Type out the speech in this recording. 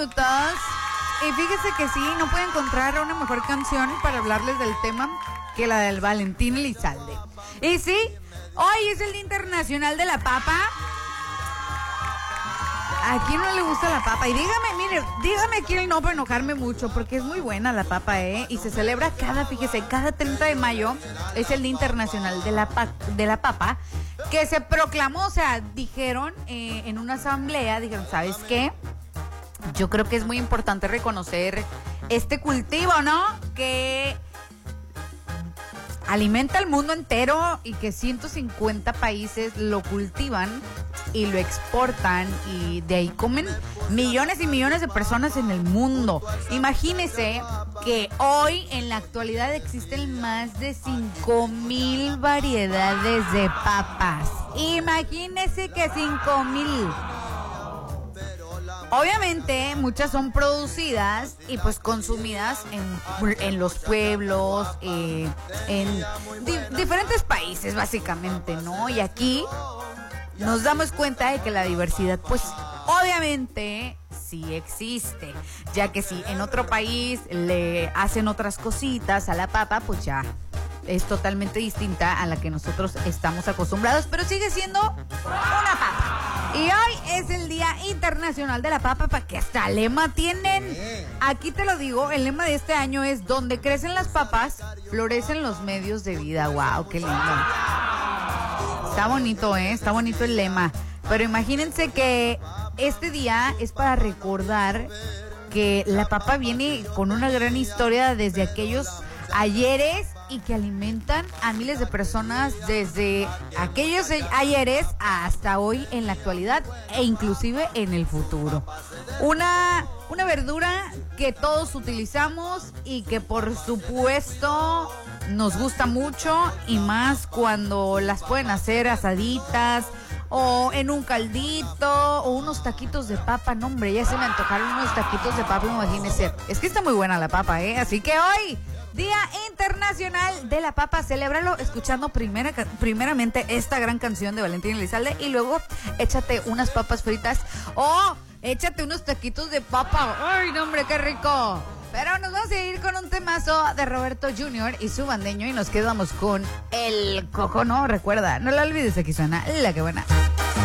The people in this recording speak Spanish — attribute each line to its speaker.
Speaker 1: minutos. Y fíjese que sí, no puedo encontrar una mejor canción para hablarles del tema que la del Valentín Elizalde. Y sí, hoy es el Día Internacional de la Papa. ¿A quién no le gusta la papa? Y dígame quién no para enojarme mucho, porque es muy buena la papa, ¿eh? Y se celebra cada 30 de mayo, es el Día Internacional de la Papa, que se proclamó, o sea, dijeron en una asamblea, ¿sabes qué? Yo creo que es muy importante reconocer este cultivo, ¿no? Que alimenta al mundo entero y que 150 países lo cultivan y lo exportan y de ahí comen millones y millones de personas en el mundo. Imagínese que hoy en la actualidad existen más de 5,000 variedades de papas. Imagínese que 5,000. Obviamente muchas son producidas y pues consumidas en los pueblos, en diferentes países básicamente, ¿no? Y aquí nos damos cuenta de que la diversidad pues obviamente sí existe, ya que si en otro país le hacen otras cositas a la papa, pues ya es totalmente distinta a la que nosotros estamos acostumbrados, pero sigue siendo una papa. Y hoy es el Día Internacional de la Papa, para que hasta lema tienen. Aquí te lo digo, el lema de este año es: donde crecen las papas, florecen los medios de vida. ¡Wow! ¡Qué lindo! Está bonito, ¿eh? Está bonito el lema. Pero imagínense que este día es para recordar que la papa viene con una gran historia desde aquellos ayeres y que alimentan a miles de personas desde aquellos ayeres hasta hoy en la actualidad e inclusive en el futuro. Una verdura que todos utilizamos y que por supuesto nos gusta mucho, y más cuando las pueden hacer asaditas o en un caldito o unos taquitos de papa. No, hombre, ya se me antojaron unos taquitos de papa, imagínense. Es que está muy buena la papa, ¿eh? Así que hoy, Día Internacional de la Papa, celébralo escuchando primeramente esta gran canción de Valentín Elizalde y luego échate unas papas fritas o échate unos taquitos de papa. ¡Ay, no, hombre, qué rico! Pero nos vamos a ir con un temazo de Roberto Jr. y su bandeño y nos quedamos con El Coco, ¿no? Recuerda, no la olvides, aquí suena La Que Buena.